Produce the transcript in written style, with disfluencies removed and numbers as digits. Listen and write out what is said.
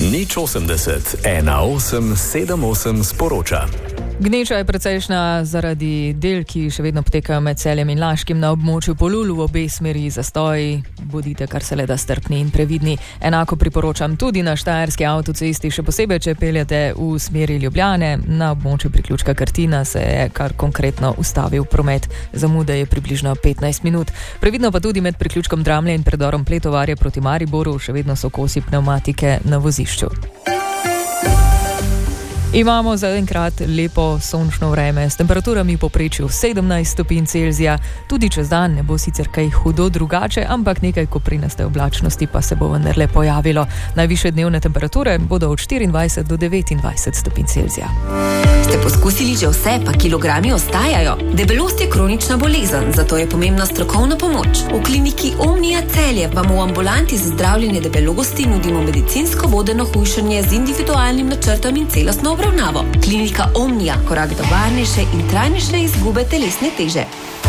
080 1878 sporoča. Gneča je precejšnja zaradi del, ki še vedno potekajo med Celjem in Laškim na območju Polul v obe smeri zastoji. Bodite kar se le da strpni in previdni. Enako priporočam tudi na štajerski avtocesti, še posebej, če peljete v smeri Ljubljane. Na območju priključka Krtina se je kar konkretno ustavil promet. Zamude je približno 15 minut. Previdno pa tudi med priključkom Dramlje in predorom Pletovarje proti Mariboru, še vedno so kosi pnevmatike na vozišču. Imamo zaenkrat lepo sončno vreme s temperaturami v povprečju 17 stopinj Celzija. Tudi čez dan ne bo sicer kaj hudo drugače, ampak nekaj koprinaste oblačnosti pa se bo vendarle pojavilo. Najvišje dnevne temperature bodo od 24 do 29 stopinj Celzija. Ste poskusili že vse, pa kilogrami ostajajo? Debelost je kronična bolezen, zato je pomembna strokovna pomoč. V kliniki Omnia Celje vam v ambulanti za zdravljenje debelosti nudimo medicinsko vodeno hujšanje z individualnim načrtom in celostno obravnavo. Klinika Omnia, korak do varnejše in trajnejše izgube telesne teže.